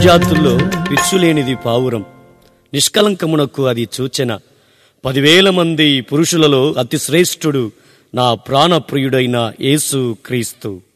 జాతుల్లో పిచ్చులేనిది పావురం, నిష్కలంకమునకు అది సూచన. 10,000 మంది పురుషులలో అతి శ్రేష్ఠుడు నా ప్రాణప్రియుడైన యేసు క్రీస్తు.